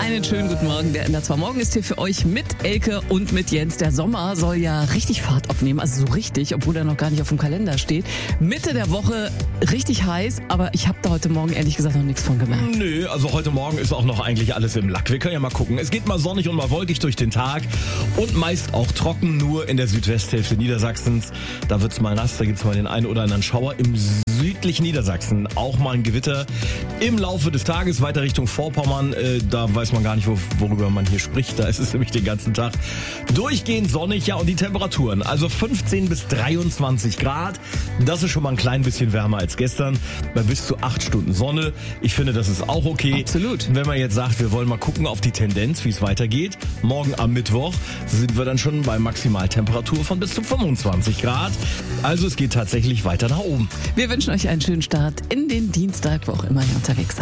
Einen schönen guten Morgen. Der NDR2 Morgen ist hier für euch mit Elke und mit Jens. Der Sommer soll ja richtig Fahrt aufnehmen, also so richtig, obwohl er noch gar nicht auf dem Kalender steht. Mitte der Woche richtig heiß, aber ich habe da heute Morgen ehrlich gesagt noch nichts von gemerkt. Nö, also heute Morgen ist auch noch eigentlich alles im Lack. Wir können ja mal gucken. Es geht mal sonnig und mal wolkig durch den Tag und meist auch trocken, nur in der Südwesthälfte Niedersachsens. Da wird's mal nass, da gibt's mal den einen oder anderen Schauer. Im südlichen Niedersachsen auch mal ein Gewitter im Laufe des Tages weiter Richtung Vorpommern. Da weiß man gar nicht, worüber man hier spricht. Da ist es nämlich den ganzen Tag durchgehend sonnig. Ja, und die Temperaturen, also 15 bis 23 Grad. Das ist schon mal ein klein bisschen wärmer als gestern. Bei bis zu 8 Stunden Sonne. Ich finde, das ist auch okay. Absolut. Wenn man jetzt sagt, wir wollen mal gucken auf die Tendenz, wie es weitergeht. Morgen am Mittwoch sind wir dann schon bei Maximaltemperatur von bis zu 25 Grad. Also es geht tatsächlich weiter nach oben. Wir wünschen euch einen schönen Start in den Dienstag, wo auch immer ihr unterwegs seid.